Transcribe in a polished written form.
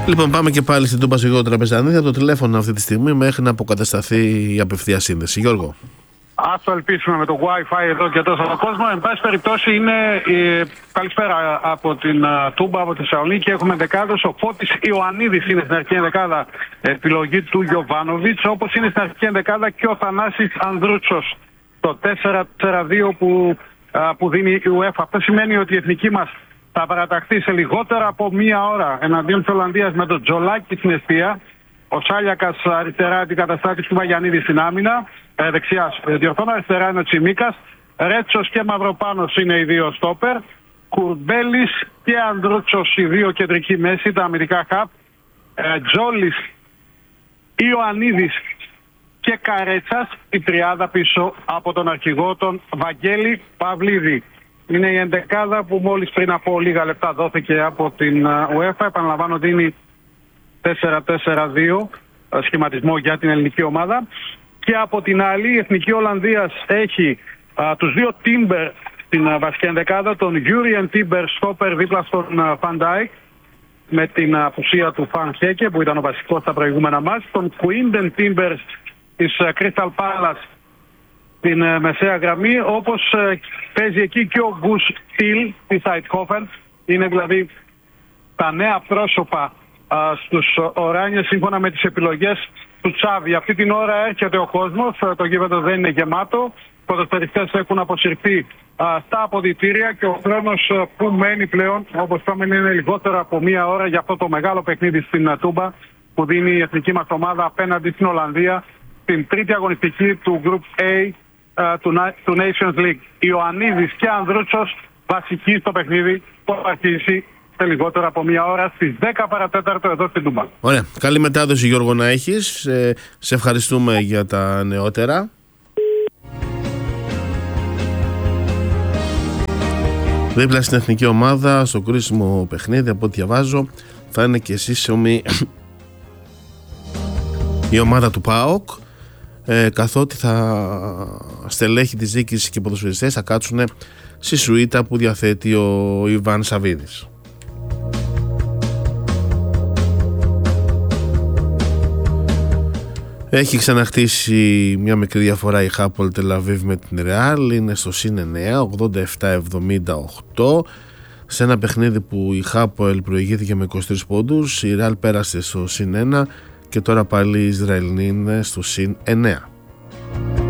Λοιπόν, πάμε και πάλι στην Τούμπα σε Γιώργο Τραπεζανίδη από το τηλέφωνο αυτή τη στιγμή μέχρι να αποκατασταθεί η απευθεία σύνδεση. Γιώργο. Ας το ελπίσουμε με το Wi-Fi εδώ και τόσο κόσμο. Εν πάση περιπτώσει είναι καλησπέρα από την Τούμπα, από τη Θεσσαλονίκη. Έχουμε δεκάδες. Ο Φώτης Ιωαννίδης είναι στην αρχική ενδεκάδα, επιλογή του Γιοβάνοβιτς. Όπως είναι στην αρχική ενδεκάδα και ο Θανάσης Ανδρούτσος. Το 4-4-2 που δίνει η UEFA. Αυτό σημαίνει ότι η εθνική μας θα παραταχθεί σε λιγότερα από μία ώρα εναντίον της Ολλανδίας με τον Τζολάκη στην εστία. Ο Σάλιακας αριστερά, αντικαταστάτης του Βαγιανίδη στην άμυνα. Δεξιά, διορθώνω, αριστερά είναι ο Τσιμίκας. Ρέτσος και Μαυροπάνος είναι οι δύο στόπερ. Κουρμπέλης και Ανδρούτσος οι δύο κεντρικοί μέση, τα αμυντικά χαπ. Τζόλης, Ιωαννίδης και Καρέτσας, η τριάδα πίσω από τον αρχηγό, τον Βαγγέλη Παυλίδη. Είναι η εντεκάδα που μόλις πριν από λίγα λεπτά δόθηκε από την UEFA. Επαναλαμβάνω ότι είναι 4-4-2 σχηματισμό για την ελληνική ομάδα. Και από την άλλη η εθνική Ολλανδίας έχει τους δύο Τίμπερ στην βασική ενδεκάδα, τον Γιούριεν Τίμπερ στόπερ δίπλα στον Φαν Ντάικ με την απουσία του Φαν Χέκε που ήταν ο βασικός στα προηγούμενα μας, τον Κουίντεν Τίμπερ της Crystal Palace στην μεσαία γραμμή, όπως παίζει εκεί και ο Γκους Τιλ της Αιτχόφεν. Είναι δηλαδή τα νέα πρόσωπα στους Οράνιες σύμφωνα με τις επιλογές του Τσάβη. Αυτή την ώρα έρχεται ο κόσμος, το γήπεδο δεν είναι γεμάτο. Οι ποδοσφαιριστές έχουν αποσυρθεί στα αποδυτήρια και ο χρόνος που μένει πλέον, όπως είπαμε, είναι λιγότερο από μία ώρα για αυτό το μεγάλο παιχνίδι στην Τούμπα που δίνει η εθνική μας ομάδα απέναντι στην Ολλανδία στην τρίτη αγωνιστική του Group A του Nations League. Ιωαννίδης και Ανδρούτσος βασικοί στο παιχνίδι που θα αρχίσει σε λιγότερο από μία ώρα στις 10 παρατέταρτο εδώ στην Τούμπα. Ωραία. Καλή μετάδοση, Γιώργο, να έχεις. Σε ευχαριστούμε για τα νεότερα. Δίπλα στην εθνική ομάδα, στο κρίσιμο παιχνίδι, από ό,τι διαβάζω, θα είναι και σύσσωμη η ομάδα του ΠΑΟΚ, καθότι στελέχη της διοίκησης και οι ποδοσφαιριστές θα κάτσουν στη σουίτα που διαθέτει ο Ιβάν Σαββίδης. Έχει ξαναχτίσει μια μικρή διαφορά η Χάπολ Τελαβίβ με την Ρεάλ, είναι στο συν 9, 87-78. Σε ένα παιχνίδι που η Χάπολ προηγήθηκε με 23 πόντους, η Ρεάλ πέρασε στο συν 1 και τώρα πάλι οι Ισραηλοί είναι στο συν 9.